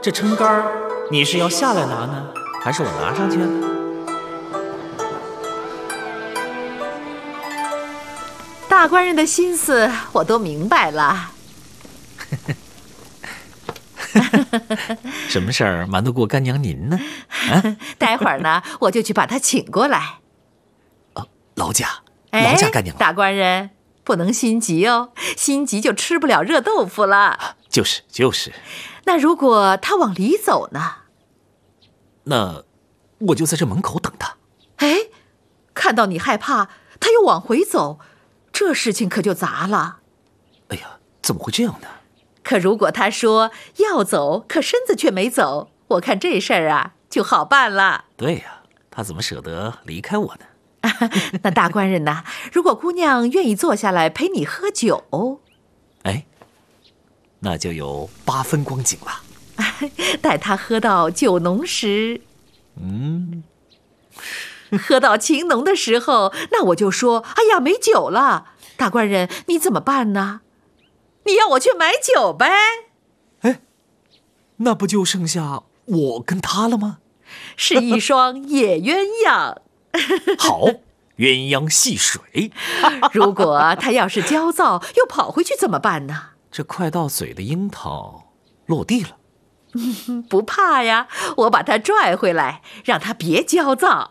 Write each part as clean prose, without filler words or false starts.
这撑杆你是要下来拿呢，还是我拿上去？ 大官人的心思我都明白了。 什么事儿瞒得过干娘您呢？啊， 待会儿呢，我就去把他请过来。 劳驾干娘。 大官人不能心急哦，心急就吃不了热豆腐了。 就是。 那如果他往里走呢？ 那我就在这门口等他。 哎，看到你害怕，他又往回走，这事情可就杂了。 哎呀，怎么会这样呢？ 可如果他说要走，可身子却没走，我看这事儿啊就好办了。 对呀，他怎么舍得离开我呢？ 那大官人呐，如果姑娘愿意坐下来陪你喝酒， 哎，那就有8分光景了。 待她喝到酒浓时，喝到情浓的时候，那我就说，哎呀，没酒了。大官人，你怎么办呢？你要我去买酒呗？ 哎，那不就剩下我跟他了吗？ 是一双野鸳鸯。 好，鸳鸯戏水。 如果他要是焦躁又跑回去怎么办呢？ 这快到嘴的樱桃落地了。 不怕呀，我把他拽回来，让他别焦躁。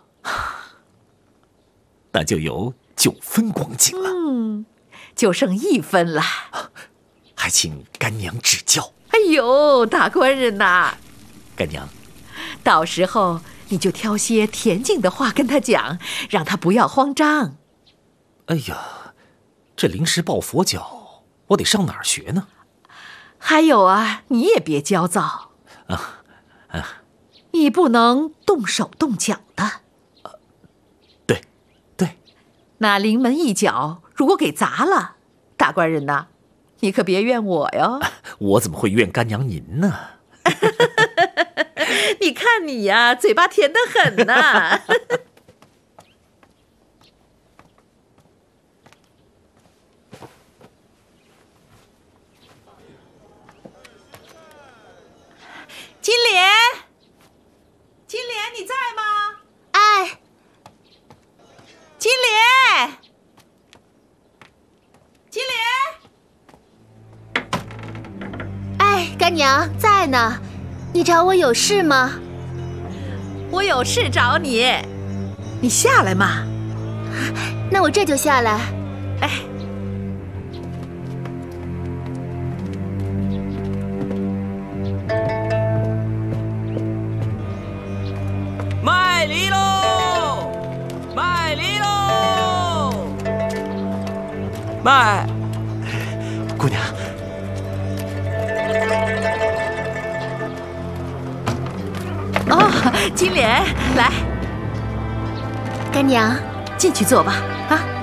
那就有9分光景了。 就剩1分了。 还请干娘指教。 哎呦，大官人呐， 干娘， 到时候你就挑些恬静的话跟他讲，让他不要慌张。 哎呀，这临时抱佛脚，我得上哪儿学呢？ 还有啊，你也别焦躁。你不能动手动脚的。 对。 那临门一脚如果给砸了，大官人呐，你可别怨我哟。 我怎么会怨干娘您呢？ 你看你呀，嘴巴甜得很呐。金莲，你在吗？ 哎， 金莲， 哎，干娘在呢，你找我有事吗？ 我有事找你，你下来嘛。 那我这就下来。 哎， 卖梨喽！卖梨喽！卖！ 姑娘， 金莲，来， 干娘， 进去坐吧。啊。